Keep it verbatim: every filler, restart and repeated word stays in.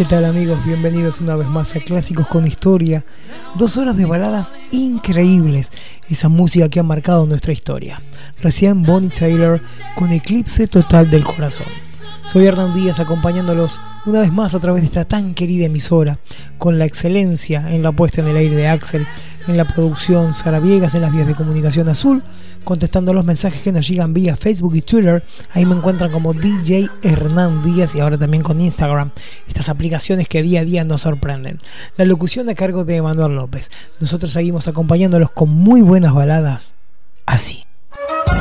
¿Qué tal, amigos? Bienvenidos una vez más a Clásicos con Historia. Dos horas de baladas increíbles, esa música que ha marcado nuestra historia. Recién Bonnie Tyler con Eclipse Total del Corazón. Soy Hernán Díaz, acompañándolos una vez más a través de esta tan querida emisora, con la excelencia en la puesta en el aire de Axel, en la producción Sara Viegas, en las vías de comunicación Azul, contestando los mensajes que nos llegan vía Facebook y Twitter. Ahí me encuentran como D J Hernán Díaz, y ahora también con Instagram, estas aplicaciones que día a día nos sorprenden. La locución a cargo de Emanuel López. Nosotros seguimos acompañándolos con muy buenas baladas, así.